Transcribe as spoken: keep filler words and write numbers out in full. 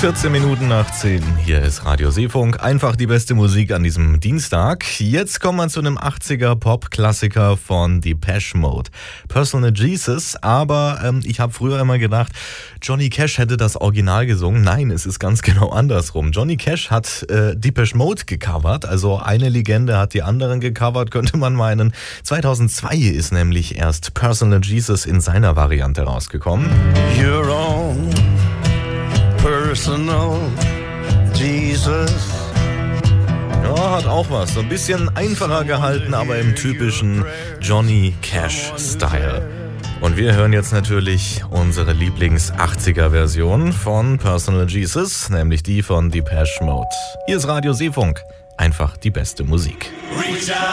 vierzehn Minuten nach zehn. Hier ist Radio Seefunk. Einfach die beste Musik an diesem Dienstag. Jetzt kommen wir zu einem achtziger Pop-Klassiker von Depeche Mode. Personal Jesus, aber ähm, ich habe früher immer gedacht, Johnny Cash hätte das Original gesungen. Nein, es ist ganz genau andersrum. Johnny Cash hat äh, Depeche Mode gecovert, also eine Legende hat die anderen gecovert, könnte man meinen. zweitausendzwei ist nämlich erst Personal Jesus in seiner Variante rausgekommen. Your own personal Jesus. Ja, hat auch was. So ein bisschen einfacher gehalten, aber im typischen Johnny Cash-Style. Und wir hören jetzt natürlich unsere Lieblings-achtziger-Version von Personal Jesus, nämlich die von Depeche Mode. Hier ist Radio Seefunk. Einfach die beste Musik. Reach out.